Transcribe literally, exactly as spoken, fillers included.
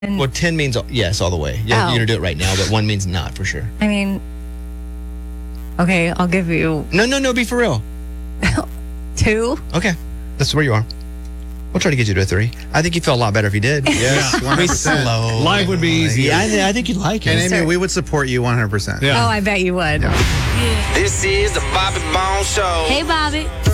Well, ten means yes all the way. Yeah, Oh. you're going to do it right now, but one means not for sure. I mean, okay, I'll give you No, no, no, be for real. two. Okay, that's where you are. We'll try to get you to a three. I think you feel a lot better if you did. Yes, one hundred Be percent. slow. Life would be easier. Yeah, I, I think you'd like And it. Amy, we would support you one hundred percent. Yeah. Oh, I bet you would. This is the Bobby Bone Show. Hey, Bobby.